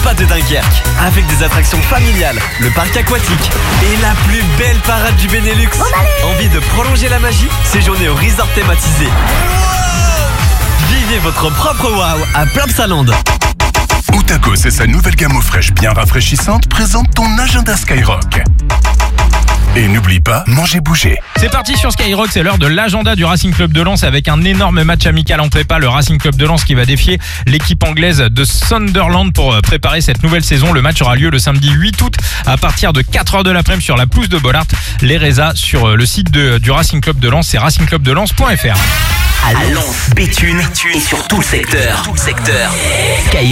pas de Dunkerque. Avec des attractions familiales, le parc aquatique et la plus belle parade du Benelux. Envie de prolonger la magie? Séjournez au resort thématisé. Vivez votre propre wow à Plopsaland. Otakos et sa nouvelle gamme eau fraîche bien rafraîchissante présente ton agenda Skyrock. Et n'oublie pas, manger, bouger. C'est parti sur Skyrock, c'est l'heure de l'agenda du Racing Club de Lens avec un énorme match amical en prépa. Le Racing Club de Lens qui va défier l'équipe anglaise de Sunderland pour préparer cette nouvelle saison. Le match aura lieu le samedi 8 août à partir de 4h de l'après-midi sur la pelouse de Bollaert. Les résas sur le site du Racing Club de Lens, c'est racingclubdelens.fr. À Lens, Béthune et sur tout le secteur.